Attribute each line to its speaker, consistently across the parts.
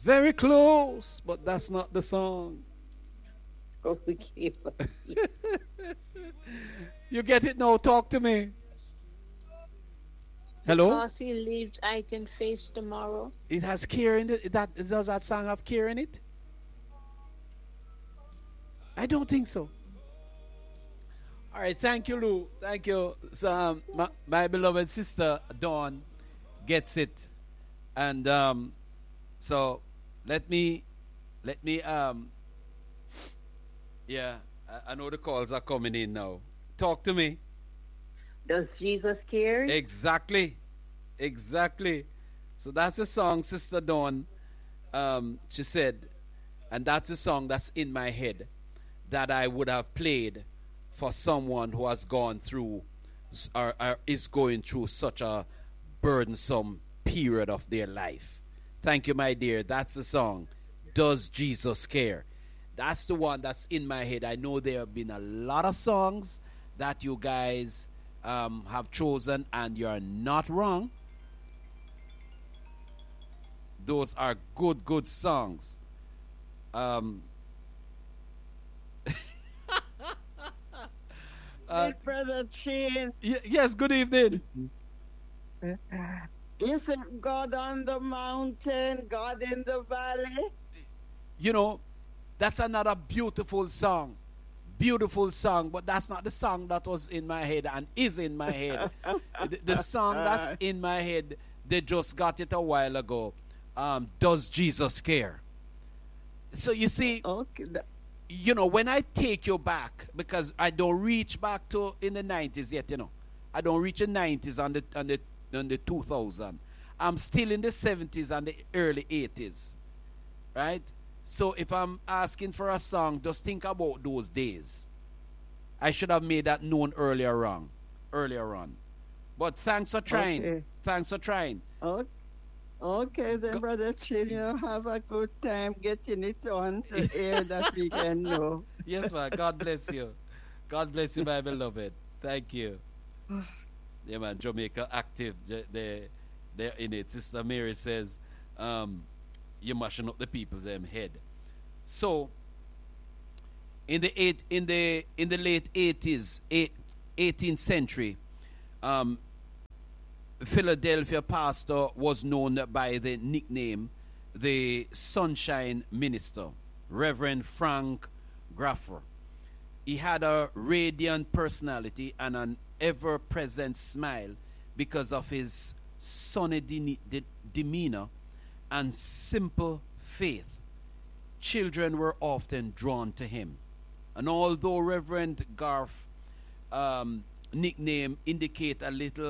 Speaker 1: Very close, but that's not the song.
Speaker 2: Okay.
Speaker 1: You get it now? Talk to me. Hello?
Speaker 2: Because he lives, I can face tomorrow.
Speaker 1: It has care in it. Does that song have care in it? I don't think so. All right, thank you, Lou. Thank you. So, my beloved sister Dawn gets it, and so let me, yeah. I know the calls are coming in now. Talk to me.
Speaker 2: Does Jesus care?
Speaker 1: Exactly. So that's a song, Sister Dawn. She said, and that's a song that's in my head that I would have played for someone who has gone through or is going through such a burdensome period of their life. Thank you, my dear. That's the song. Does Jesus care? That's the one that's in my head. I know there have been a lot of songs that you guys have chosen, and you're not wrong. Those are good songs.
Speaker 3: Big Brother Chin.
Speaker 1: Yes, good evening.
Speaker 3: Isn't God on the mountain, God in the valley?
Speaker 1: You know, that's another beautiful song. Beautiful song, but that's not the song that was in my head and is in my head. The song that's in my head, they just got it a while ago. Does Jesus care? So you see,
Speaker 3: Okay.
Speaker 1: you know, when I take you back, because I don't reach back to in the 90s yet, you know. I don't reach the 90s on the 2000. I'm still in the 70s and the early 80s. Right? So if I'm asking for a song, just think about those days. I should have made that known earlier on. But thanks for trying.
Speaker 3: Okay.
Speaker 1: Thanks for trying.
Speaker 3: Okay, then, Brother Chin, you have a good time getting it on to air that we can know.
Speaker 1: Yes, man. God bless you. God bless you, my beloved. Thank you. Yeah, man. Jamaica active. They're in it. Sister Mary says, you're mashing up the people's head. So, in the late 80s, 18th century, Philadelphia pastor was known by the nickname the Sunshine Minister, Reverend Frank Graffer. He had a radiant personality and an ever-present smile because of his sunny demeanor and simple faith. Children were often drawn to him. And although Reverend Garf nickname indicate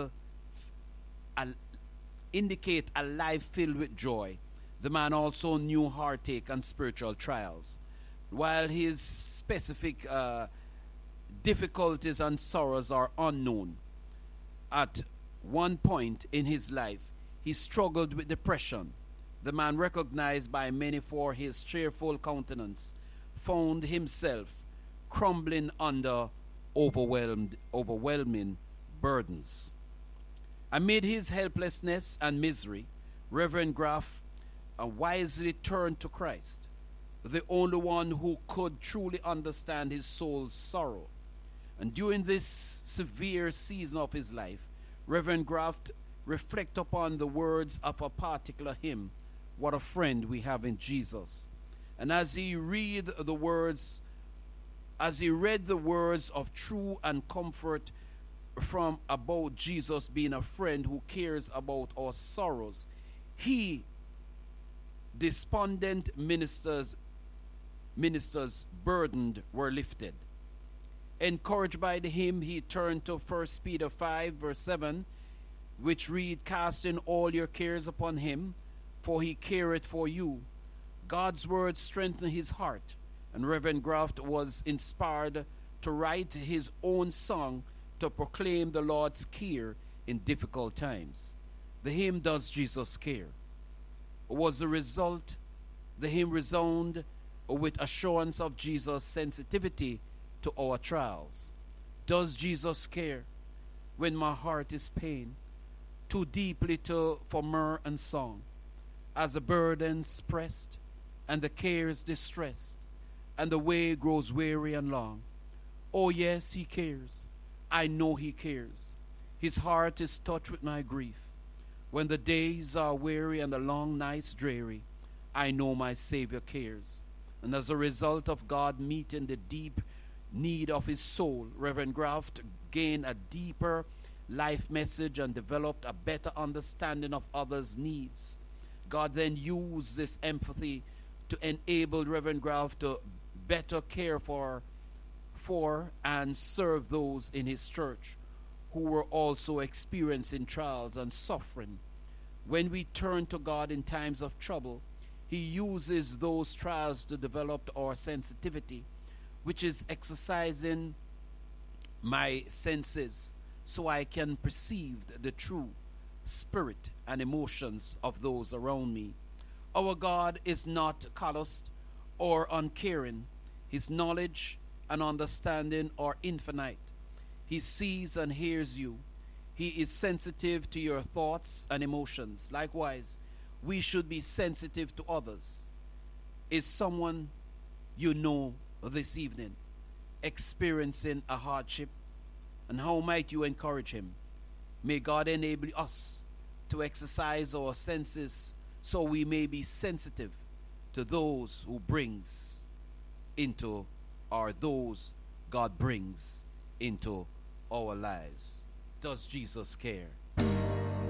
Speaker 1: a life filled with joy, the man also knew heartache and spiritual trials. While his specific difficulties and sorrows are unknown, at one point in his life, he struggled with depression. The man, recognized by many for his cheerful countenance, found himself crumbling under overwhelming burdens. Amid his helplessness and misery, Reverend Graff wisely turned to Christ, the only one who could truly understand his soul's sorrow. And during this severe season of his life, Reverend Graff reflected upon the words of a particular hymn, "What a Friend We Have in Jesus." And as he read the words of true and comfort from about Jesus being a friend who cares about our sorrows, he, despondent ministers burdened, were lifted. Encouraged by the hymn, he turned to 1 Peter 5 verse 7, which read, "Casting all your cares upon him, for he careth for you." God's word strengthened his heart, and Reverend Graff was inspired to write his own song to proclaim the Lord's care in difficult times. The hymn, "Does Jesus Care?" was the result. The hymn resounded with assurance of Jesus' sensitivity to our trials. Does Jesus care when my heart is pain, too deeply for myrrh and song? as the burdens pressed, and the cares distressed, and the way grows weary and long. Oh, yes, he cares. I know he cares. His heart is touched with my grief. When the days are weary and the long nights dreary, I know my Savior cares. And as a result of God meeting the deep need of his soul, Reverend Graft gained a deeper life message and developed a better understanding of others' needs. God then used this empathy to enable Reverend Graft to better care for and serve those in his church who were also experiencing trials and suffering. When we turn to God in times of trouble, he uses those trials to develop our sensitivity, which is exercising my senses so I can perceive the true spirit and emotions of those around me. Our God is not calloused or uncaring. His knowledge and understanding are infinite. He sees and hears you. He is sensitive to your thoughts and emotions. Likewise, we should be sensitive to others. Is someone you know this evening experiencing a hardship? And how might you encourage him? May God enable us to exercise our senses so we may be sensitive to those who brings into, or those God brings into our lives. Does Jesus care?